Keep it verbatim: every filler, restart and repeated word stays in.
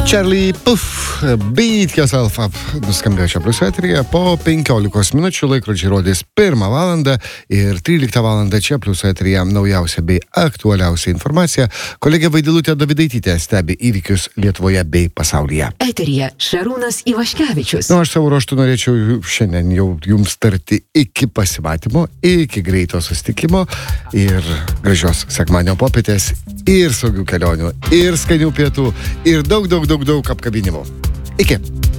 Charlie Puth, Beat Yourself Up nuskambėjo čia plius eteryje. Po penkiolikos minučių laikrodžiai rodys pirmą valandą ir tryliktą valandą čia plius eteryje naujausia bei aktualiausia informacija. Kolegė Vaidilutė Davidaitytė stebi įvykius Lietuvoje bei pasaulyje. Eteryje Šarūnas Ivaškevičius. Nu, aš savo ruoštų norėčiau šiandien jau jums tarti iki pasimatymo, iki greito susitikimo ir gražios sekmadienio popietės ir saugių kelionių, ir skanių pietų, ir daug, daug, daug, daug apkabinimų. Iki.